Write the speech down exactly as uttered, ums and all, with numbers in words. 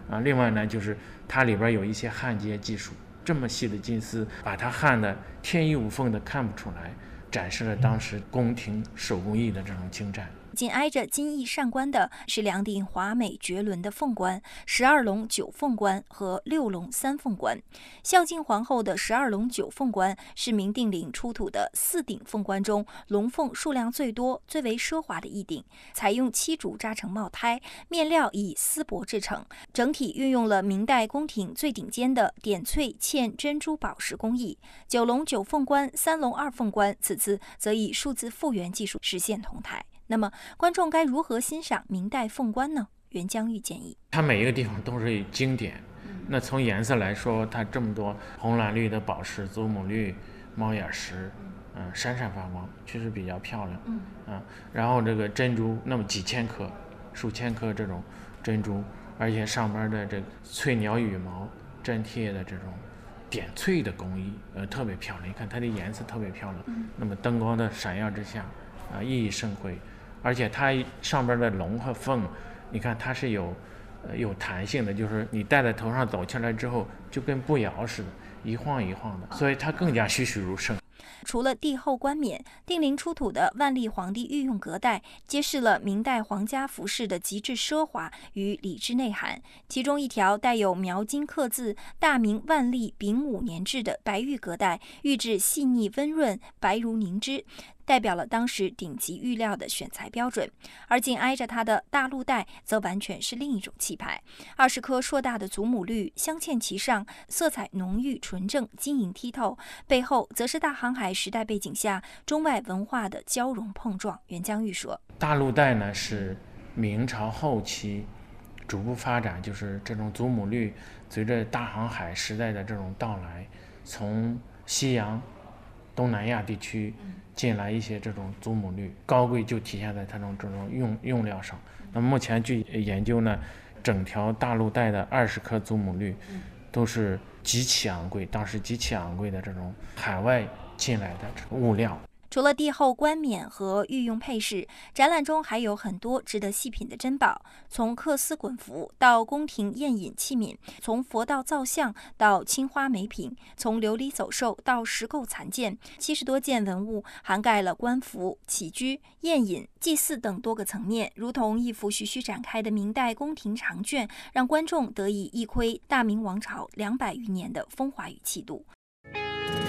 啊。另外呢，就是它里边有一些焊接技术，这么细的金丝，把它焊的天衣无缝的看不出来，展示了当时宫廷手工艺的这种精湛。 紧挨着金翼上冠的是两顶华美绝伦的凤冠，十二龙九凤冠和六龙三凤冠。孝敬皇后的十二龙九凤冠是明定陵出土的四顶凤冠中龙凤数量最多、最为奢华的一顶，采用漆竹扎成帽胎，面料以丝帛制成，整体运用了明代宫廷最顶尖的点翠嵌珍珠宝石工艺。九龙九凤冠、三龙二凤冠，此次则以数字复原技术实现同台。那么，观众该如何欣赏明代凤冠呢？袁江玉建议， 它每一个地方都是经典。那从颜色来说，它这么多红蓝绿的宝石、祖母绿、猫眼石，嗯、呃，闪闪发光，确实比较漂亮。嗯，啊，然后这个珍珠那么几千颗、数千颗这种珍珠，而且上边的这个翠鸟羽毛粘贴的这种点翠的工艺，呃，特别漂亮。你看它的颜色特别漂亮，那么灯光的闪耀之下，啊，熠熠生辉。而且它上边的龙和凤，你看它是有，呃，有弹性的，就是你戴在头上走起来之后，就跟步摇似的，一晃一晃的，所以它更加栩栩如生。 除了帝后冠冕，定陵出土的万历皇帝御用隔带，揭示了明代皇家服饰的极致奢华与礼制内涵。其中一条带有描金刻字“大明万历丙午年制”的白玉隔带，玉质细腻温润，白如凝脂，代表了当时顶级玉料的选材标准。而紧挨着它的大鹿带，则完全是另一种气派。二十颗硕大的祖母绿镶嵌其上，色彩浓郁纯正，晶莹剔透。背后则是大航海时代背景下中外文化的交融碰撞。袁江玉说， 大鹿带呢是明朝后期逐步发展，就是这种祖母绿随着大航海时代的这种到来，从西洋东南亚地区进来一些这种祖母绿，高贵就体现在它这种这种用用料上。那么目前据研究呢，整条大鹿带的二十颗祖母绿都是极其昂贵，当时极其昂贵的这种海外进来的这种物料。 除了帝后冠冕和御用配饰，展览中还有很多值得细品的珍宝，从缂丝滚服到宫廷宴饮器皿，从佛道造像到青花美品，从琉璃走兽到石构残件，七十多件文物涵盖了官服、起居、宴饮、祭祀等多个层面，如同一幅徐徐展开的明代宫廷长卷，让观众得以一窥大明王朝两百余年的风华与气度。